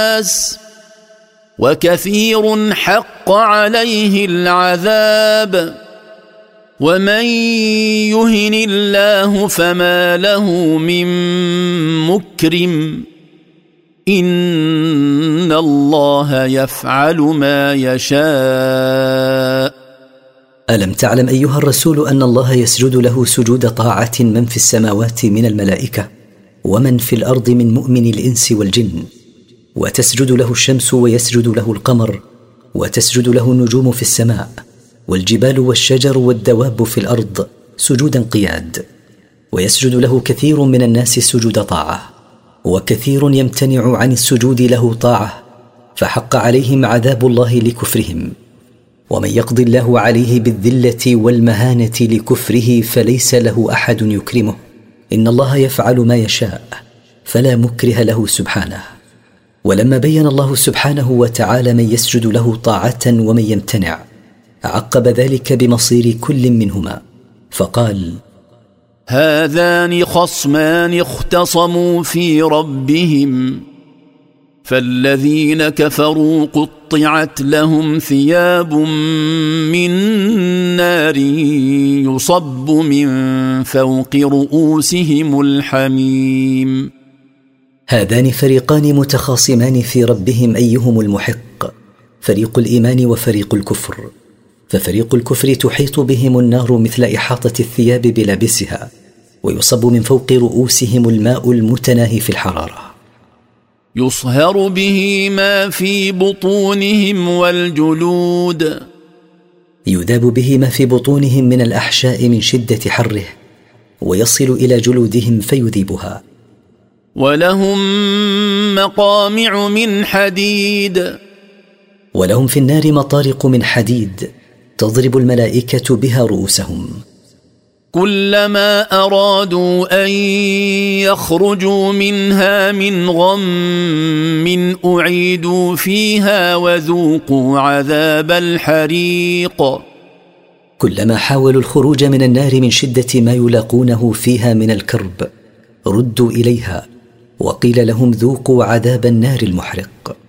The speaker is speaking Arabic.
وكثير حق عليه العذاب ومن يهن الله فما له من مكرم إن الله يفعل ما يشاء. ألم تعلم أيها الرسول أن الله يسجد له سجود طاعة من في السماوات من الملائكة ومن في الأرض من مؤمن الإنس والجن، وتسجد له الشمس ويسجد له القمر، وتسجد له النجوم في السماء، والجبال والشجر والدواب في الأرض سجودا قياد، ويسجد له كثير من الناس سجود طاعة، وكثير يمتنع عن السجود له طاعة، فحق عليهم عذاب الله لكفرهم. ومن يقضي الله عليه بالذلة والمهانة لكفره فليس له أحد يكرمه، إن الله يفعل ما يشاء فلا مكره له سبحانه. ولما بين الله سبحانه وتعالى من يسجد له طاعة ومن يمتنع، عقب ذلك بمصير كل منهما فقال: هذان خصمان اختصموا في ربهم فالذين كفروا قطعت لهم ثياب من نار يصب من فوق رؤوسهم الحميم. هذان فريقان متخاصمان في ربهم أيهم المحق، فريق الإيمان وفريق الكفر. ففريق الكفر تحيط بهم النار مثل إحاطة الثياب بلابسها، ويصب من فوق رؤوسهم الماء المتناهي في الحرارة، يصهر به ما في بطونهم والجلود، يذاب به ما في بطونهم من الأحشاء من شدة حره، ويصل إلى جلودهم فيذيبها. ولهم مقامع من حديد، ولهم في النار مطارق من حديد تضرب الملائكة بها رؤوسهم. كلما أرادوا أن يخرجوا منها من غم أعيدوا فيها وذوقوا عذاب الحريق. كلما حاولوا الخروج من النار من شدة ما يلاقونه فيها من الكرب ردوا إليها وقيل لهم ذوقوا عذاب النار المحرق.